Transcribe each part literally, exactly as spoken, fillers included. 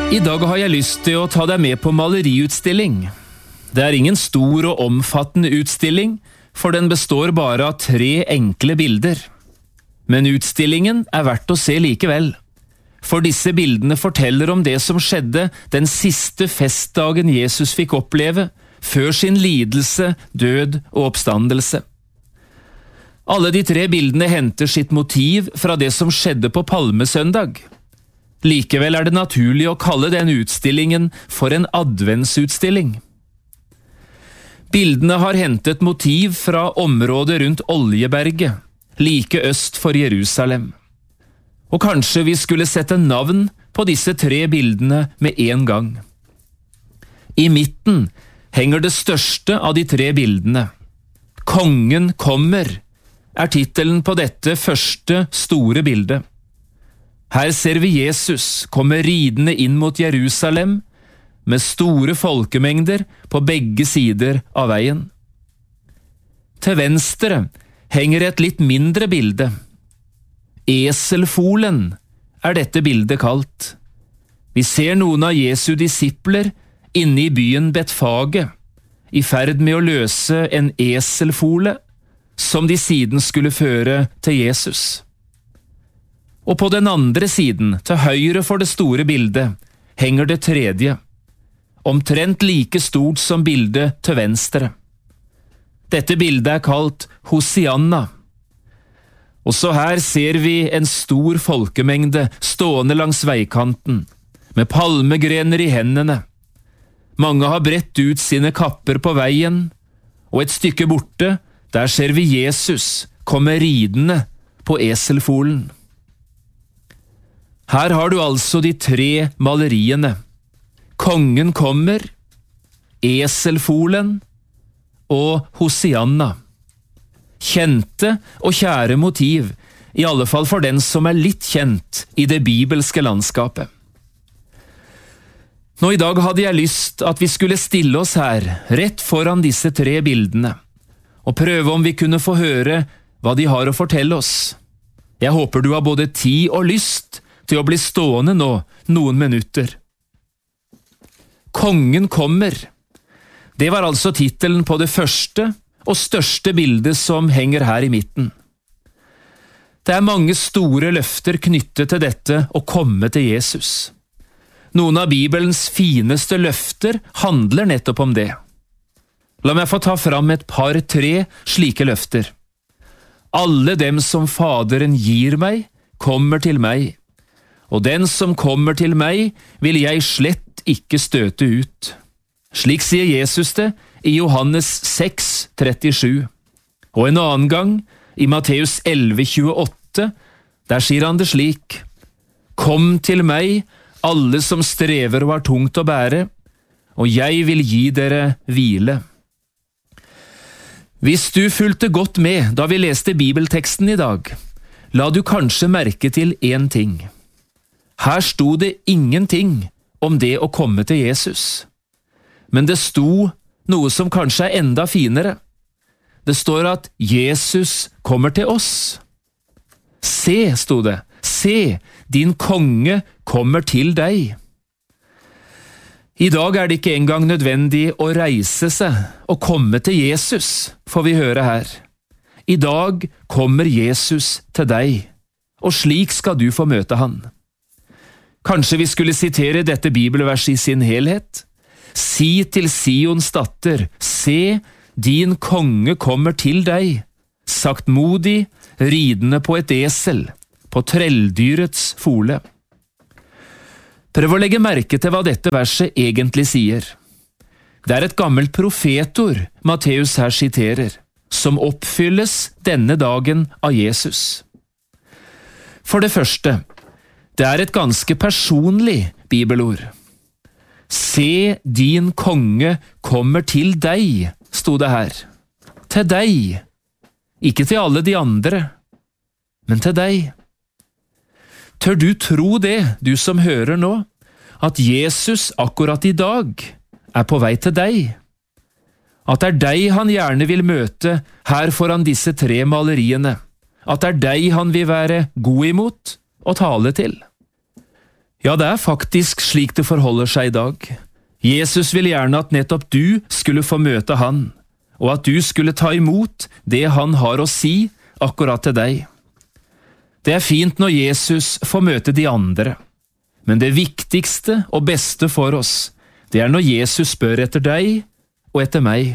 I dag har jeg lyst til å ta deg med på maleriutstilling. Det er ingen stor og omfattende utstilling, for den består bare av tre enkle bilder. Men utstillingen er verdt å se likevel, for disse bildene forteller om det som skjedde den siste festdagen Jesus fikk oppleve, før sin lidelse, død og oppstandelse. Alle de tre bildene henter sitt motiv fra det som skjedde på Palmesøndag. Likevel er det naturlig å kalle den utstillingen for en adventsutstilling. Bildene har hentet motiv fra området rundt Oljeberget, like øst for Jerusalem. Og kanskje vi skulle sette navn på disse tre bildene med en gang. I midten henger det største av de tre bildene. Kongen kommer er tittelen på dette første store bildet. Her ser vi Jesus komme ridende inn mot Jerusalem med store folkemengder på begge sider av veien. Til venstre henger et litt mindre bilde. Eselfolen er dette bildet kalt. Vi ser noen av Jesu disipler inne i byen Betfage, i ferd med å løse en eselfole som de siden skulle føre til Jesus. Og på den andre siden, til høyre for det store bildet, henger det tredje, omtrent like stort som bildet til venstre. Dette bildet er kalt Hosianna. Også her ser vi en stor folkemengde stående langs veikanten, med palmegrener i hendene. Mange har bredt ut sine kapper på veien, og et stykke borte, der ser vi Jesus komme ridende på eselfolen. Her har du altså de tre maleriene. Kongen kommer, eselfolen og Hosianna. Kjente og kjære motiv, i alle fall for den som er litt kjent i det bibelske landskapet. Nå i dag hadde jeg lyst at vi skulle stille oss her, rett foran disse tre bildene, og prøve om vi kunne få høre hva de har å fortelle oss. Jeg håper du har både tid og lyst til å bli stående nå noen minutter. Kongen kommer. Det var altså tittelen på det første og største bildet som henger her i midten. Det er mange store løfter knyttet til dette å komme til Jesus. Noen av Bibelens fineste løfter handler nettopp om det. La meg få ta fram et par-tre slike løfter. Alle dem som Faderen gir meg, kommer til meg, og den som kommer til meg, vil jeg slett ikke støte ut. Slik sier Jesus det i Johannes seks trettisju. Og en annen gang, i Matteus elleve tjueåtte, der sier han det slik: Kom til meg, alle som strever og har tungt å bære, og jeg vil gi dere hvile. Hvis du fulgte godt med da vi leste bibelteksten i dag, la du kanskje merke til en ting. Her sto det ingenting om det å komme til Jesus. Men det sto noe som kanskje er enda finere. Det står at Jesus kommer til oss. Se, sto det, se, din konge kommer til deg. I dag er det ikke engang nødvendig å reise seg og komme til Jesus, får vi høre her. I dag kommer Jesus til deg, og slik skal du få møte han. Kanskje vi skulle sitere dette bibelverset i sin helhet? Si til Sions datter, se, din konge kommer til deg, saktmodig, ridende på et esel, på trelldyrets fole. Prøv å legge merke til hva dette verset egentlig sier. Det er et gammelt profetord Matteus her siterer, som oppfylles denne dagen av Jesus. For det første, det er et ganske personlig bibelord. Se, din konge kommer til deg, sto det her. Til deg. Ikke til alle de andre, men til deg. Tør du tro det, du som hører nå, at Jesus akkurat i dag er på vei til deg? At det er deg han gjerne vil møte her foran disse tre maleriene? At det er deg han vil være god imot og tale til? Ja, det er faktisk slik det forholder seg i dag. Jesus vil gjerne at nettopp du skulle få møte han, og at du skulle ta imot det han har å si akkurat til deg. Det er fint når Jesus får møte de andre, men det viktigste og beste for oss, det er når Jesus spør etter deg og etter meg.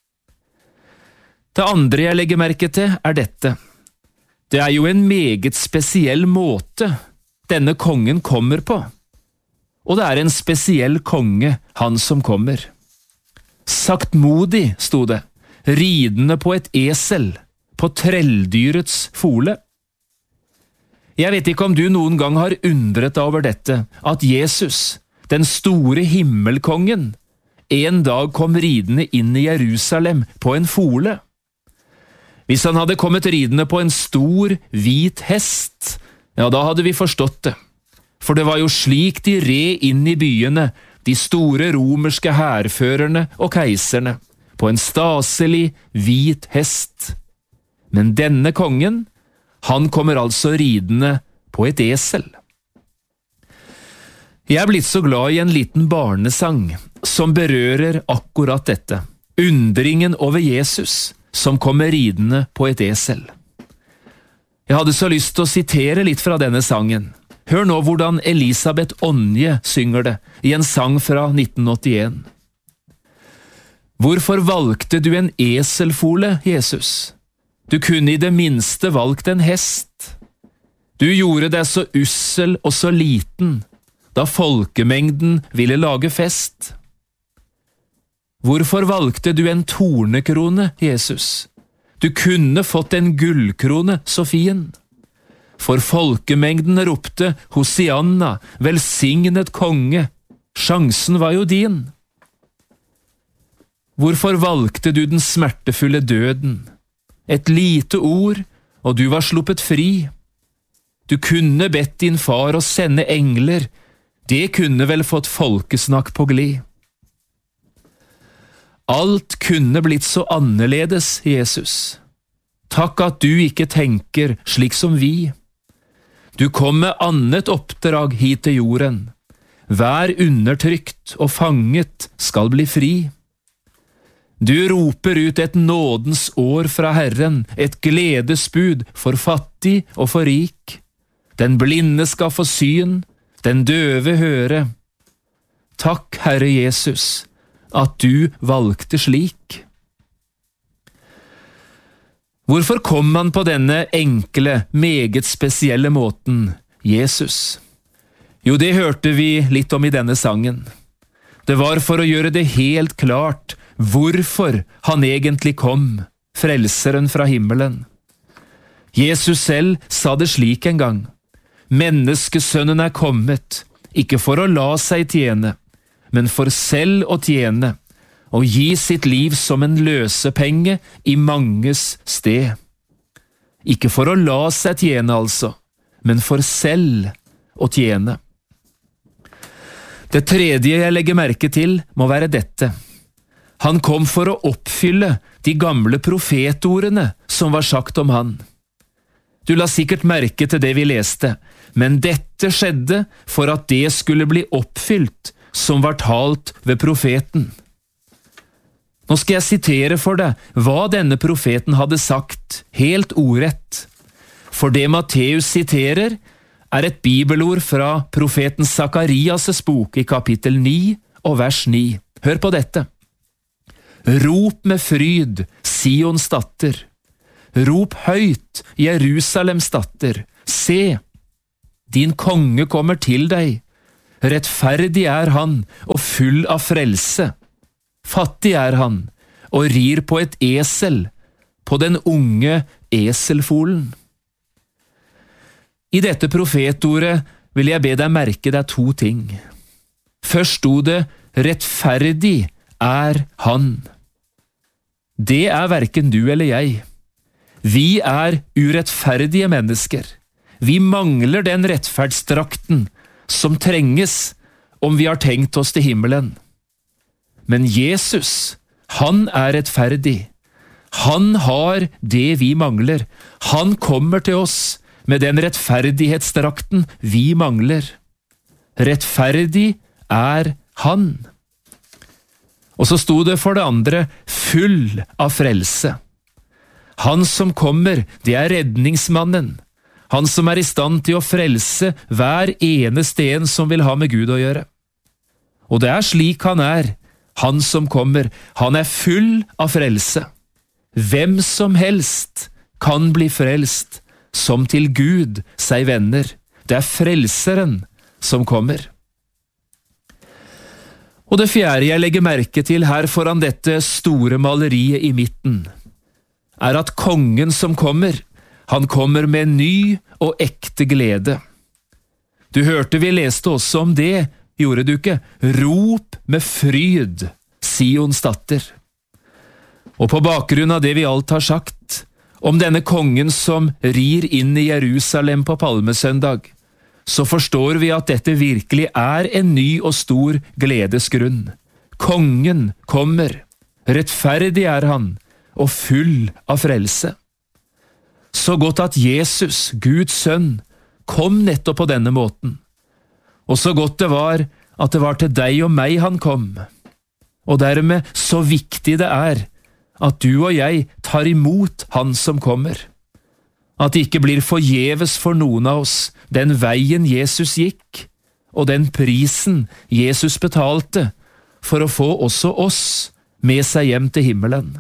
Det andre jeg legger merke til er dette. Det er jo en meget spesiell måte denne kongen kommer på, og det er en spesiell konge, han som kommer. Saktmodig, sto det, ridende på et esel, på trelldyrets fole. Jeg vet ikke om du noen gang har undret deg over dette, at Jesus, den store himmelkongen, en dag kom ridende inn i Jerusalem på en fole. Hvis han hadde kommet ridende på en stor, hvit hest, ja, da hadde vi forstått det. For det var jo slik de red inn i byene, de store romerske hærførerne og keiserne, på en staselig, hvit hest. Men denne kongen, han kommer altså ridende på et esel. Jeg er blitt så glad i en liten barnesang som berører akkurat dette, undringen over Jesus som kommer ridende på et esel. Jeg hadde så lyst til å sitere litt fra denne sangen. Hør nå hvordan Elisabeth Onje synger det i en sang fra nitten åttien. Hvorfor valgte du en eselfole, Jesus? Du kunne i det minste valgt en hest. Du gjorde deg så ussel og så liten, da folkemengden ville lage fest. Hvorfor valgte du en tornekrone, Jesus? Du kunne fått en gullkrone, så fin. For folkemengden ropte Hosianna, velsignet konge, sjansen var jo din. Hvorfor valgte du den smertefulle døden? Et lite ord, og du var sluppet fri. Du kunne bedt din far å sende engler, det kunne vel fått folkesnakk på glid. Alt kunne blitt så annerledes, Jesus. Takk at du ikke tenker slik som vi. Du kom med annet oppdrag hit til jorden. Hver undertrykt og fanget skal bli fri. Du roper ut et nådens år fra Herren, et gledesbud for fattig og for rik. Den blinde skal få syn, den døve høre. Takk, Herre Jesus, at du valgte slik. Hvorfor kom han på denne enkle, meget spesielle måten, Jesus? Jo, det hørte vi litt om i denne sangen. Det var for å gjøre det helt klart hvorfor han egentlig kom, frelseren fra himmelen. Jesus selv sa det slik en gang. Menneskesønnen er kommet, ikke for å la seg tjene, men for selv å tjene, og gi sitt liv som en løsepenge i manges sted. Ikke for å la seg tjene altså, men for selv å tjene. Det tredje jeg legger merke til må være dette. Han kom for å oppfylle de gamle profetordene som var sagt om han. Du la sikkert merke til det vi leste, men dette skjedde for at det skulle bli oppfylt som var talt ved profeten. Nå skal jeg sitere for deg hva denne profeten hadde sagt, helt ordrett. For det Matteus siterer er et bibelord fra profeten Sakarias' bok i kapittel ni og vers ni. Hør på dette. Rop med fryd, Sions datter. Rop høyt, Jerusalems datter. Se, din konge kommer til deg. Rettferdig er han og full av frelse. Fattig er han og rir på et esel, på den unge eselfolen. I dette profetordet vil jeg be deg merke deg to ting. Først sto det, rettferdig er han. Det er hverken du eller jeg. Vi er urettferdige mennesker. Vi mangler den rettferdsdrakten som trenges om vi har tenkt oss til himmelen. Men Jesus, han er rettferdig. Han har det vi mangler. Han kommer til oss med den rettferdighetsdrakten vi mangler. rettferdig er han. Og så sto det for det andre, full av frelse. Han som kommer, det er redningsmannen. Han som er i stand til å frelse hver eneste en som vil ha med Gud å gjøre. Og det er slik han er, han som kommer. Han er full av frelse. Hvem som helst kan bli frelst, som til Gud seg venner. Det er frelseren som kommer. Og det fjerde jeg legger merke til her foran dette store maleriet i midten, er at kongen som kommer, han kommer med ny og ekte glede. Du hørte vi leste også om det, gjorde du ikke? Rop med fryd, Sions datter. Og på bakgrunn av det vi alt har sagt, om denne kongen som rir inn i Jerusalem på palmesøndag, så forstår vi at dette virkelig er en ny og stor gledesgrunn. Kongen kommer, rettferdig er han, og full av frelse. Så godt at Jesus, Guds sønn, kom nettopp på denne måten. Og så godt det var at det var til deg og meg han kom. Og dermed så viktig det er at du og jeg tar imot han som kommer. At det ikke blir forgjeves for noen av oss den veien Jesus gikk, og den prisen Jesus betalte for å få også oss med seg hjem til himmelen.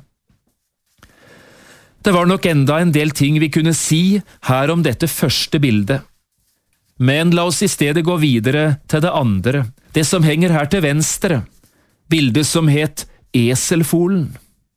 Det var nok enda en del ting vi kunne si her om dette første bildet. Men la oss i stedet gå videre til det andre, det som henger her til venstre, bildet som het eselfolen.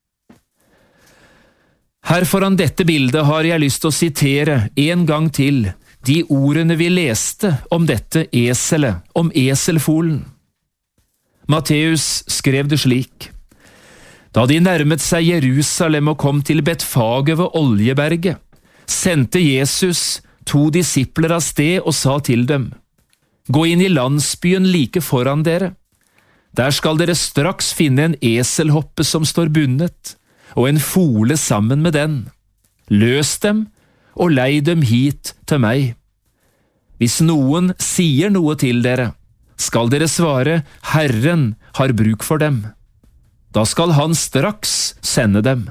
Her foran dette bildet har jeg lyst til å sitere en gang til de ordene vi leste om dette eselet, om eselfolen. Matteus skrev det slik: Da de nærmet seg Jerusalem og kom til Betfage ved Oljeberget, sendte Jesus to disipler av sted og sa til dem: Gå inn i landsbyen like foran dere. Der skal dere straks finne en eselhoppe som står bundet, og en fole sammen med den. Løs dem, og lei dem hit til meg. Hvis noen sier noe til dere, skal dere svare, Herren har bruk for dem. Da skal han straks sende dem.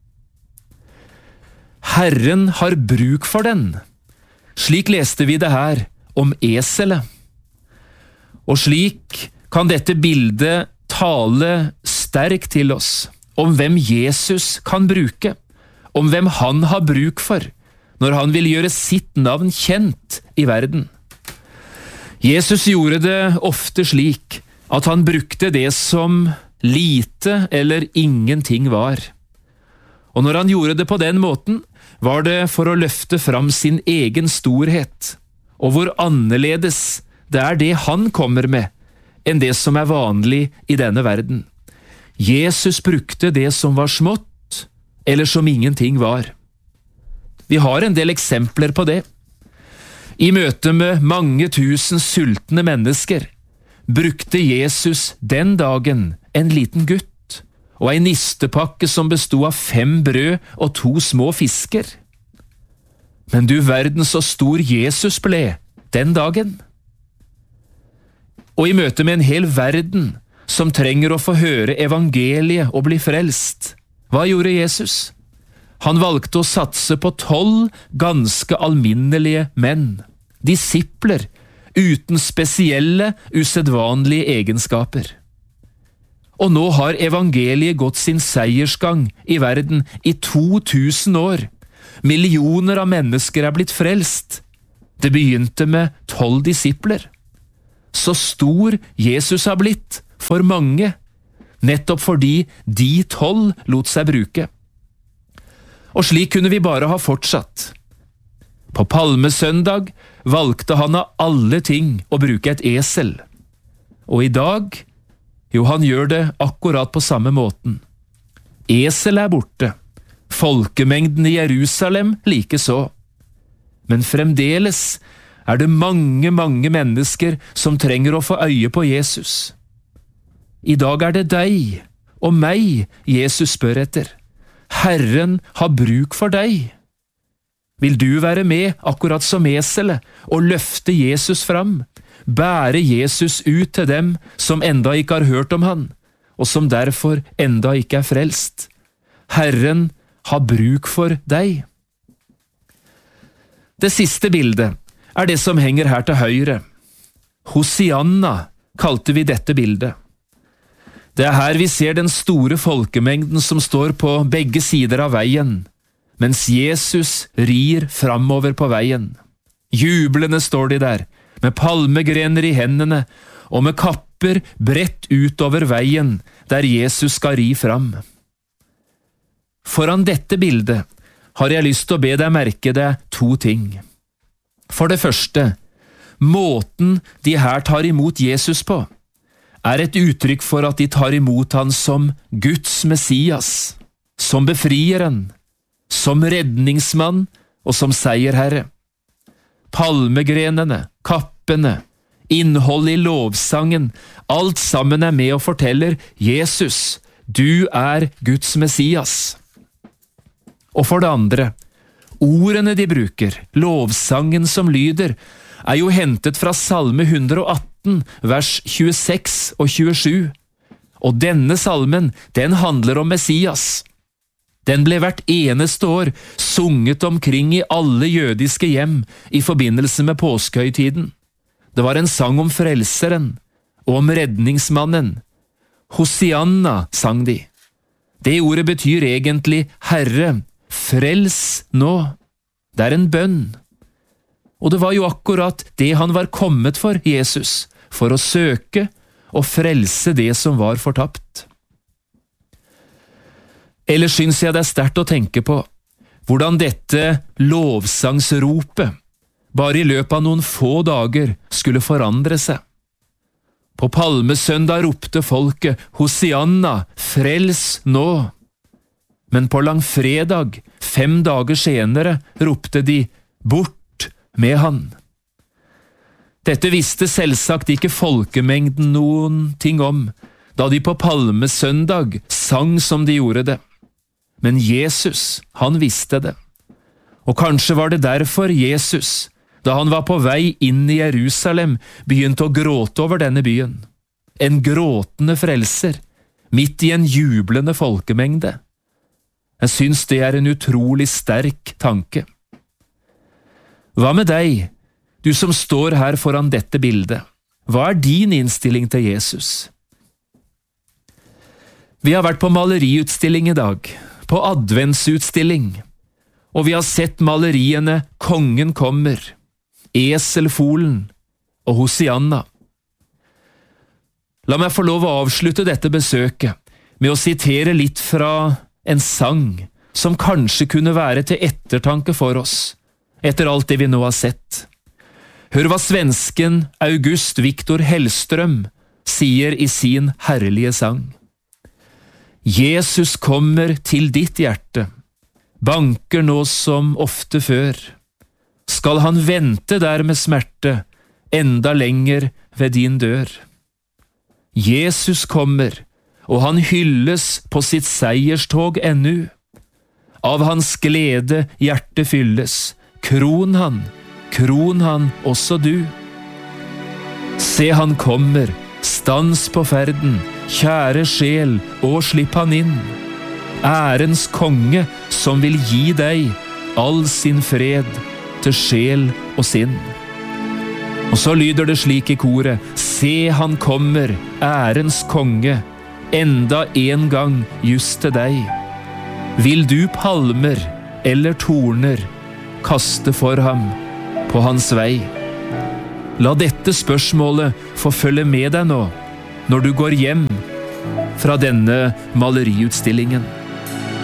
Herren har bruk for den. Slik leste vi det her om eselet. Og slik kan dette bildet tale sterkt til oss om hvem Jesus kan bruke, om hvem han har bruk for, når han vil gjøre sitt navn kjent i verden. Jesus gjorde det ofte slik at han brukte det som lite eller ingenting var. Og når han gjorde det på den måten, var det for å løfte fram sin egen storhet, og hvor annerledes det er det han kommer med, enn det som er vanlig i denne verden. Jesus brukte det som var smått, eller som ingenting var. Vi har en del eksempler på det. I møte med mange tusen sultne mennesker brukte Jesus den dagen en liten gutt og en nistepakke som bestod av fem brød og to små fisker. Men du verden så stor Jesus ble den dagen. Og i møte med en hel verden som trenger å få høre evangeliet og bli frelst, hva gjorde Jesus? Han valgte å satse på tolv ganske alminnelige menn, disipler, uten spesielle, usedvanlige egenskaper. Og nå har evangeliet gått sin seiersgang i verden i to tusen år. Millioner av mennesker er blitt frelst. Det begynte med tolv disipler. Så stor Jesus har blitt for mange, nettopp fordi de tolv lot seg bruke. Og slik kunne vi bare ha fortsatt. På palmesøndag valgte han av alle ting å bruke et esel. Og i dag, jo, han gjør det akkurat på samme måten. Esel er borte, folkemengden i Jerusalem likeså. Men fremdeles er det mange, mange mennesker som trenger å få øye på Jesus. I dag er det deg og meg Jesus spør etter. Herren har bruk for deg. Vil du være med, akkurat som eselet, og løfte Jesus fram, bære Jesus ut til dem som enda ikke har hørt om han, og som derfor enda ikke er frelst. Herren har bruk for deg. Det siste bildet er det som henger her til høyre. Hosianna kalte vi dette bildet. Det er her vi ser den store folkemengden som står på begge sider av veien, mens Jesus rir framover på veien. Jublende står de der, med palmegrener i hendene og med kapper bredt utover veien der Jesus skal ri fram. Foran dette bildet har jeg lyst til å be deg merke deg to ting. For det første, måten de her tar imot Jesus på, er et uttrykk for at de tar imot han som Guds Messias, som befrieren, som redningsmann og som seierherre. Palmegrenene, kappene, innholdet i lovsangen, alt sammen er med og forteller Jesus, du er Guds Messias. Og for det andre, ordene de bruker, lovsangen som lyder, er jo hentet fra Salme ett hundre og atten, vers tjueseks og tjuesju. Og denne salmen, den handler om Messias. Den ble hvert eneste år sunget omkring i alle jødiske hjem i forbindelse med påskehøytiden. Det var en sang om frelseren og om redningsmannen. Hosianna sang de. Det ordet betyr egentlig Herre, frels nå. Det er en bønn. Og det var jo akkurat det han var kommet for, Jesus, for å søke og frelse det som var fortapt. Ellers syns jeg det er sterkt å tenke på hvordan dette lovsangsropet bare i løpet av noen få dager skulle forandre seg. På palmesøndag ropte folket Hosianna, frels nå. Men på langfredag, fem dager senere, ropte de bort med han. Dette visste selvsagt ikke folkemengden noen ting om, da de på palmesøndag sang som de gjorde det. Men Jesus, han visste det. Og kanskje var det derfor Jesus, da han var på vei inn i Jerusalem, begynte å gråte over denne byen. En gråtende frelser, midt i en jublende folkemengde. Jeg syns det er en utrolig sterk tanke. Hva med deg, du som står her foran dette bildet? Hva er din innstilling til Jesus? Vi har vært på maleriutstilling i dag, på adventsutstilling, og vi har sett maleriene Kongen kommer, Eselfolen og Hosianna. La meg få lov å avslutte dette besøket med å sitere litt fra en sang som kanskje kunne være til ettertanke for oss, etter alt det vi nå har sett. Hør hva svensken August Victor Hellstrøm sier i sin herlige sang. Jesus kommer til ditt hjerte, banker nå som ofte før. Skal han vente der med smerte, enda lenger ved din dør? Jesus kommer, og han hylles på sitt seierstog ennu. Av hans glede hjerte fylles, kron han, kron han også du. Se han kommer, stans på ferden, kjære sjel, og slipp han inn. Ærens konge som vil gi deg all sin fred til sjel og sinn. Og så lyder det slik i koret, se han kommer, ærens konge, enda en gang just til deg. Vil du palmer eller torner kaste for ham på hans vei? La dette spørsmålet få følge med deg nå, når du går hjem fra denne maleriutstillingen.